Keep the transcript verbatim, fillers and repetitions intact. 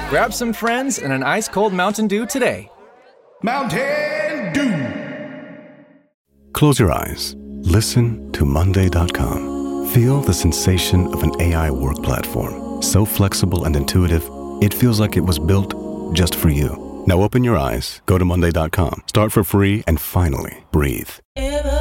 Grab some friends and an ice-cold Mountain Dew today. Mountain Dew! Close your eyes. Listen to Monday dot com. Feel the sensation of an A I work platform. So flexible and intuitive, it feels like it was built just for you. Now open your eyes, go to Monday dot com, start for free, and finally breathe.